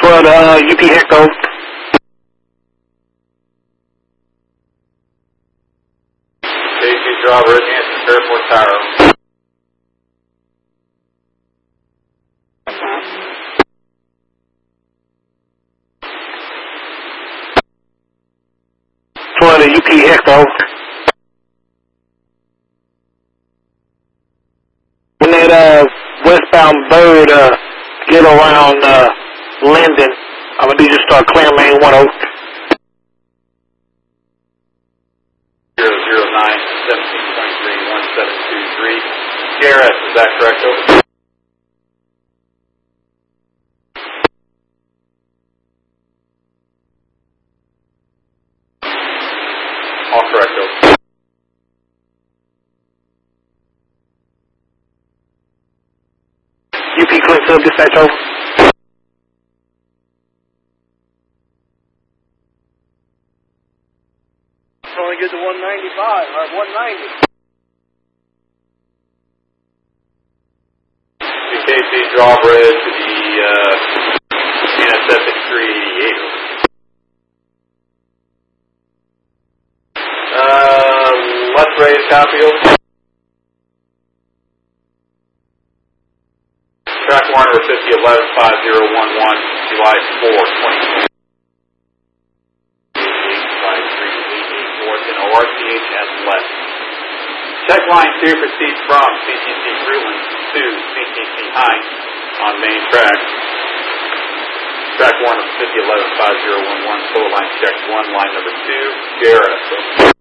12 to UP Echo. KC Drawbridge, Answer Airport Tower. UP Echo. When that westbound bird get around Linden, I'm gonna need you to start clearing lane 10. 009 1723 1723. KRS, is that correct? Over. All correct, over. UP Clinton, dispatch over. It's only good to 195, or 190. KC Drawbridge, the NSF 388. Let's raise copy, over. Track line number 5011-5011, July 4, 2020. In ORCHS left. Check line 2 proceeds from CTC Fruitland to CTC Hines on main track. Track 1 of 5011-5011, total line check 1, line number 2, JRS.